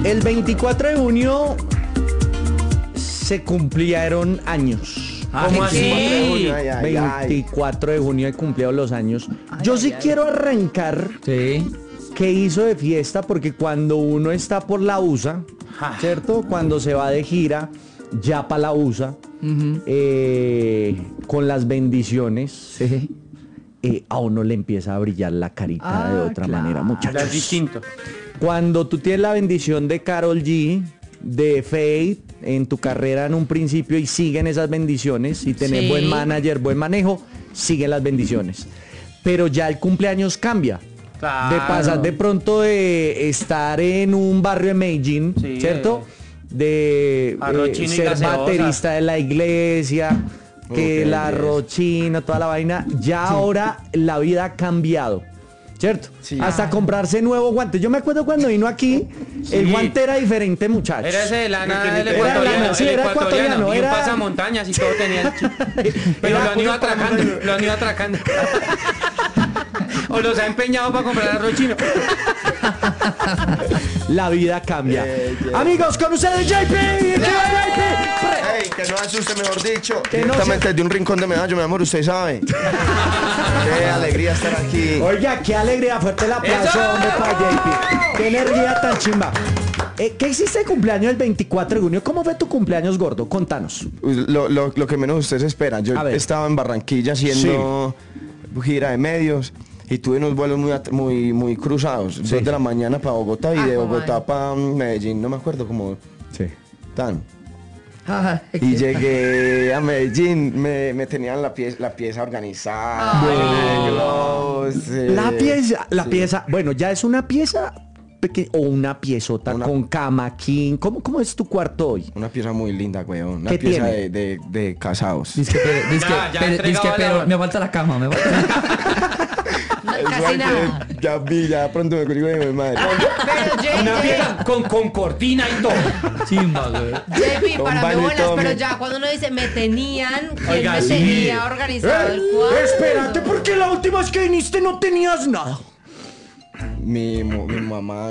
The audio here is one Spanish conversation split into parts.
El 24 de junio se cumplieron años. ¿Cómo así? 24 de junio he cumplido los años. Yo sí quiero arrancar. Sí. ¿Qué hizo de fiesta? Porque cuando uno está por la USA, ¿cierto? Cuando se va de gira, ya para la USA, con las bendiciones, Sí. a uno le empieza a brillar la carita de otra manera, muchachos. Es distinto. Cuando tú tienes la bendición de Karol G, de Faith en tu carrera en un principio y siguen esas bendiciones y tener Sí. buen manager, buen manejo, siguen las bendiciones. Pero ya el cumpleaños cambia. Claro. De pasar de pronto de estar en un barrio de Medellín, Sí, ¿cierto? De arroz chino y ser gaseosa. baterista de la iglesia, que Ok, el arroz chino, toda la vaina. Ya ahora la vida ha cambiado. ¿Cierto? Sí. Hasta comprarse nuevos guantes. Yo me acuerdo cuando vino aquí, el guante era diferente, muchachos. Era ese de lana del Era ecuatoriano. lana, sí, el era ecuatoriano, Y era- un pasamontañas y todo tenía el chip. Pero Era lo han ido puro atracando. Lo han ido atracando. O los ha empeñado para comprar arroz chino. La vida cambia. Yeah. Amigos, con ustedes JP. Ey, que no asuste, mejor dicho. Que no Directamente de un rincón de Medallo, mi amor, usted sabe. Qué alegría estar aquí. Oiga, qué alegría, fuerte el aplauso, ¡Eso! hombre, para JP. Qué energía tan chimba. ¿Qué hiciste de cumpleaños el 24 de junio? ¿Cómo fue tu cumpleaños, gordo? Contanos. Lo que menos ustedes esperan. Yo A ver. estaba en Barranquilla haciendo gira de medios y tuve unos vuelos muy cruzados. 2 de la mañana para Bogotá y de Bogotá para Medellín. No me acuerdo cómo Sí. tan. Ajá. Y llegué a Medellín, me tenían la pieza organizada. globos, La pieza, bueno, ya es una pieza o una piezota con cama, king. ¿Cómo es tu cuarto hoy? Una pieza muy linda, weón. Una ¿Qué pieza tiene? de casados. Ya entregaba pero me falta la cama, me falta. Casi nada. Ya pronto me consigo de mi madre. Pero Una JP, pieza con cortina y todo. Chimba, güey. JP, Con para baño mí y buenas, todo, pero mi- ya cuando uno dice me tenían, ¿quién Oiga, me sí. tenía organizado el cuarto? Espérate, porque la última vez que viniste no tenías nada. Mi mamá.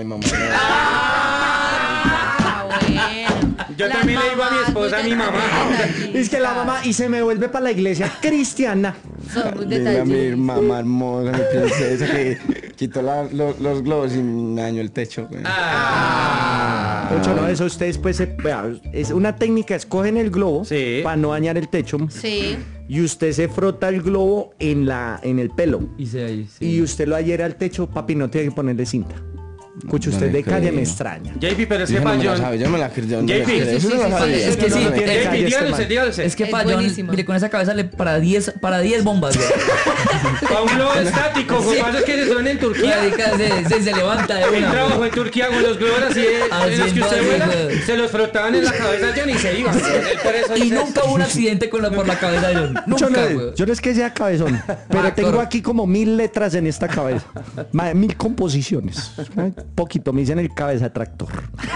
Ah, bueno. Yo Las también le digo a mi mamás esposa, a mi mamá. muy Es que la mamá, y se me vuelve para la iglesia cristiana. Son muy Dile a mi detallistas. mamá hermosa, mi princesa, que quitó los globos y me dañó el techo. weón. Ocho, no, eso ustedes pues, vea, es una técnica, escogen el globo Sí. para no dañar el techo Sí. y usted se frota el globo en el pelo Y se ahí, sí. y usted lo adhiere al techo, papi, no tiene que ponerle cinta. Escuche, No usted le de calle creo. me extraña. JP, pero es que Yo no me la Payón. sabe, yo me la creo. yo no JP, la creo, sí, eso no sí, la sí, sabe. sí, es que sí, no tiene JP, calle este dígale man. usted, dígale usted. Es que Es Payón, buenísimo. mire, con esa cabeza le para 10 bombas, güey. Para un globo estático, lo que pasa es que se suena en Turquía. Marica, se levanta de Él una. trabajó güey. en Turquía con los globos así, en los que Haciendo usted así, vuela, güey. se los frotaban en la cabeza John y se iban. Por eso Y dice- nunca hubo un accidente por la cabeza de John. Yo Nunca, no, güey. yo no es que sea cabezón, pero tengo correcto. aquí como 1000 letras en esta cabeza. 1000 composiciones. Poquito, me dicen el cabeza de tractor.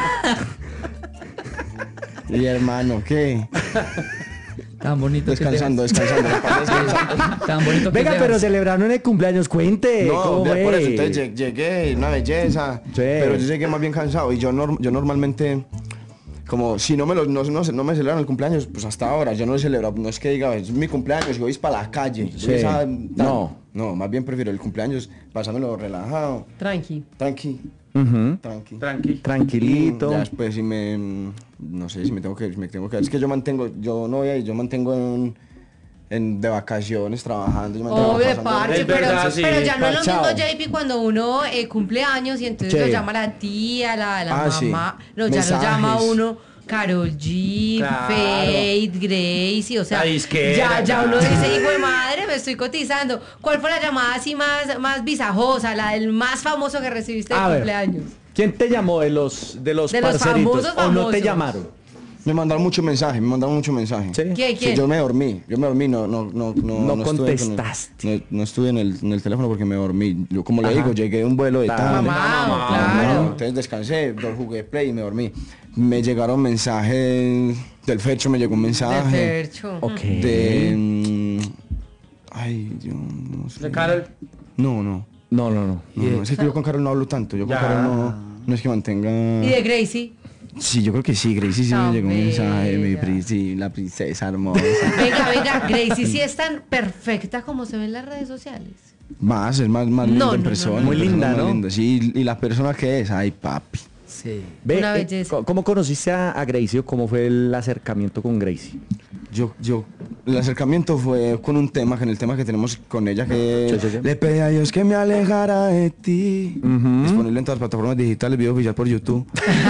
Y hermano, ¿qué? Tan bonito. Descansando. Tan bonito que Venga, te pero dejas. celebraron el cumpleaños, cuente. No, ¿cómo por fue? eso, entonces llegué, una belleza. Sí. Pero yo llegué más bien cansado y yo normalmente, como si no me celebran el cumpleaños, pues hasta ahora yo no lo celebro, no es que diga, es mi cumpleaños y voy para la calle. Sí. Voy a- No. más bien prefiero el cumpleaños, pasármelo relajado, Tranqui. tranqui. Ujú. Tranqui. Tranquilito. Ya después si no sé si me tengo que es que yo mantengo de vacaciones trabajando. Yo mantengo Obvio, de pasando- parche, Es verdad, pero, sí, pero ya no es lo mismo, parchado. JP, cuando uno cumple años y entonces Sí. lo llama la tía, la Ah, sí. mamá, ya lo Mensajes. llama uno Karol G, Claro. Faith, Gracie, o sea, La disquera, ya uno claro. dice, hijo de madre, me estoy cotizando. ¿Cuál fue la llamada así más visajosa, la del más famoso que recibiste de A ver. cumpleaños? ¿Quién te llamó de los parceritos? famosos, ¿O no te famosos? llamaron? Me mandaron muchos mensajes. ¿Sí? ¿Quién? Sí, yo me dormí, no estuve contestaste. no estuve en el teléfono porque me dormí. Yo, como le digo, llegué de un vuelo de Claro. tarde. Mamá, claro. Entonces descansé, jugué play y me dormí. Me llegaron mensajes del Fercho, me llegó un De mensaje Fercho. Ok. de ay, yo no sé. De Carol. No. No. No, es que yo con Carol no hablo tanto. Yo con Ya. Carol no. No es que mantenga... ¿Y de Gracie? Sí, yo creo que sí, Gracie sí Tan me llegó un mensaje, bella. sí, la princesa hermosa. Venga, Gracie sí es tan perfecta como se ve en las redes sociales. Más, es más linda No, en no, persona. no, Muy en persona linda, más ¿no? linda, sí, y la persona que es, ay, papi. Sí. Ve, Una belleza. ¿cómo conociste a Gracie o cómo fue el acercamiento con Gracie? El acercamiento fue con un tema, en el tema que tenemos con ella, que Sí. le pedí a Dios que me alejara de ti. Disponible en todas las plataformas digitales, video oficial por YouTube.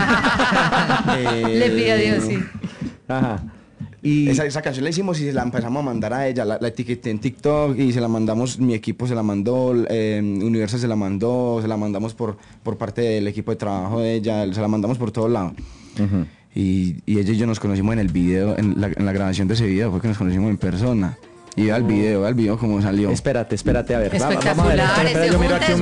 Le pide a Dios, sí. Ajá. Y Esa canción la hicimos y se la empezamos a mandar a ella, la etiqueté en TikTok y se la mandamos, mi equipo se la mandó, Universal se la mandamos por parte del equipo de trabajo de ella, se la mandamos por todos lados. Y ella y yo nos conocimos en el video, en la grabación de ese video, fue que nos conocimos en persona. Y vea el video como salió. espérate, a ver. Espectacular, Vamos a ver, espera, ese yo miro junte aquí un